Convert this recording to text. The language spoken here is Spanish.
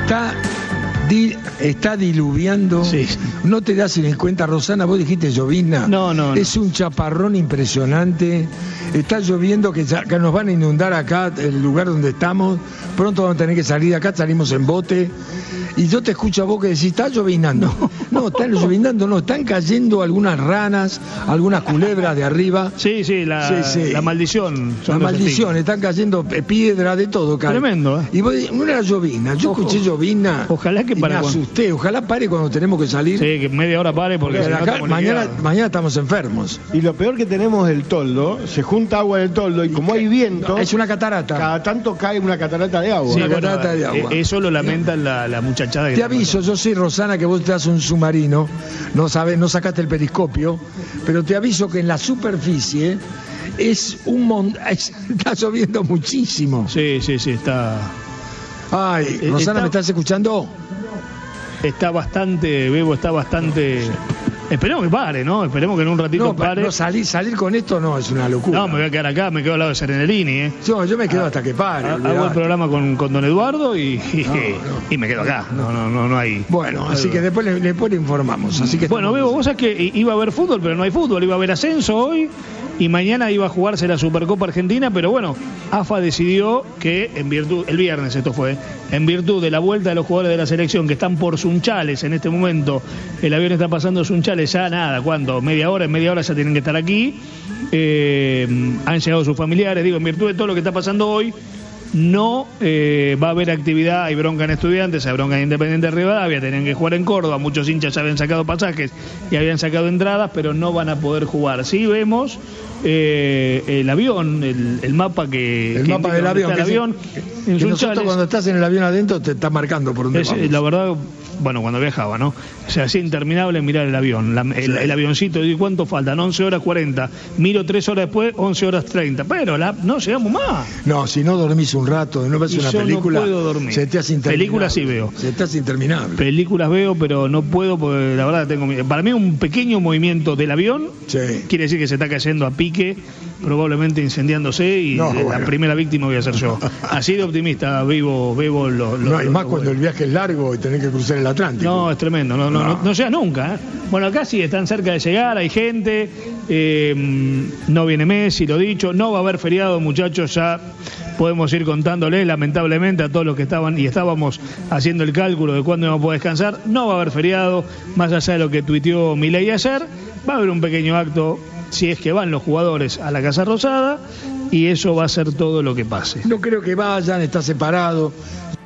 Está diluviando. Sí. No te das ni cuenta, Rosana, vos dijiste llovizna. No. Es un chaparrón impresionante. Está lloviendo que nos van a inundar acá, el lugar donde estamos. Pronto vamos a tener que salir de acá, salimos en bote. Y yo te escucho a vos que decís, está llovinando. No, están llovinando, no, están cayendo algunas ranas, algunas culebras de arriba. Sí, la maldición. La maldición, están cayendo piedra de todo. Tremendo, ¿eh? Y vos, una llovina, yo escuché llovina. Ojalá que pare. Me asusté, ojalá pare cuando tenemos que salir. Sí, que media hora pare porque si acá, mañana estamos enfermos. Y lo peor que tenemos es el toldo, se junta agua en el toldo y como hay viento... Es una catarata. Cada tanto cae una catarata de agua. Sí, una catarata de agua. Eso lo lamenta la muchachada. Te aviso, yo sé, Rosana, que vos te das un submarino, no sacaste el periscopio, pero te aviso que en la superficie está lloviendo muchísimo. Sí, está... Ay, Rosana, ¿me estás escuchando? Está bastante, Bebo, Esperemos que pare, ¿no? Esperemos que en un ratito pare. No, salir con esto no es una locura. No, me voy a quedar acá, me quedo al lado de Serenelini, ¿eh? Yo me quedo hasta que pare. Hago el programa con don Eduardo y me quedo acá. No hay. Bueno, así que después le informamos. Así que bueno, Bebo, vos sabés que iba a haber fútbol, pero no hay fútbol. Iba a haber ascenso hoy y mañana iba a jugarse la Supercopa Argentina, pero bueno, AFA decidió que el viernes esto fue, en virtud de la vuelta de los jugadores de la selección que están por Sunchales en este momento, el avión está pasando Sunchales ya nada, ¿cuánto? En media hora ya tienen que estar aquí, han llegado sus familiares, en virtud de todo lo que está pasando hoy, no va a haber actividad, hay bronca en Estudiantes, hay bronca en Independiente de Rivadavia, tenían que jugar en Córdoba, muchos hinchas ya habían sacado pasajes y habían sacado entradas, pero no van a poder jugar. Sí vemos el avión, el mapa el mapa del avión, en nosotros cuando estás en el avión adentro te está marcando por dónde vamos. La verdad, bueno, cuando viajaba, ¿no? O sea, es interminable mirar el avión, el avioncito, ¿y cuánto faltan? 11 horas 40, miro 3 horas después, 11 horas 30, pero no llegamos más. No, si no dormís un rato, no ves una película, no puedo dormir. Se te hace interminable. Películas sí veo. Se te hace interminable. Películas veo, pero no puedo porque la verdad para mí un pequeño movimiento del avión quiere decir que se está cayendo a pique, probablemente incendiándose y la primera víctima voy a ser yo. Así de optimista vivo no, y más cuando el viaje es largo y tenés que cruzar el Atlántico. No, es tremendo, no llega nunca, ¿eh? Bueno, acá sí están cerca de llegar, hay gente, no viene Messi, lo dicho, no va a haber feriado, muchachos, ya podemos ir contándoles lamentablemente a todos los que estábamos haciendo el cálculo de cuándo íbamos a poder descansar, no va a haber feriado, más allá de lo que tuiteó Milei ayer, va a haber un pequeño acto, si es que van los jugadores a la Casa Rosada, y eso va a ser todo lo que pase. No creo que vayan, está separado.